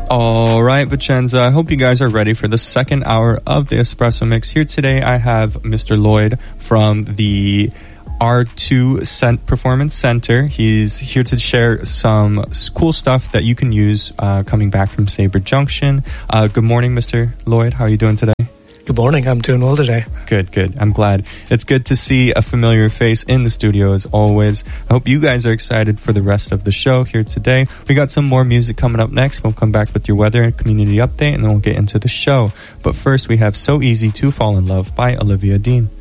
All right, Vicenza, I hope you guys are ready for the second hour of the Espresso Mix. Here today, I have Mr. Lloyd from the R2 Performance Center. He's here to share some cool stuff that you can use coming back from Sabre Junction. Good morning, Mr. Lloyd. How are you doing today? Good morning. I'm doing well today. Good. I'm glad. It's good to see a familiar face in the studio as always. I hope you guys are excited for the rest of the show here today. We got some more music coming up next. We'll come back with your weather and community update, and then we'll get into the show. But first, we have So Easy to Fall in Love by Olivia Dean.